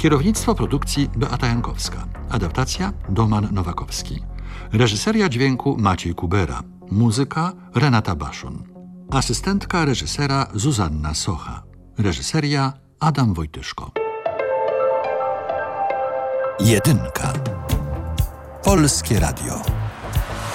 Kierownictwo produkcji Beata Jankowska. Adaptacja Doman Nowakowski. Reżyseria dźwięku Maciej Kubera. Muzyka Renata Baszun. Asystentka reżysera Zuzanna Socha. Reżyseria Adam Wojtyszko. Jedynka. Polskie Radio.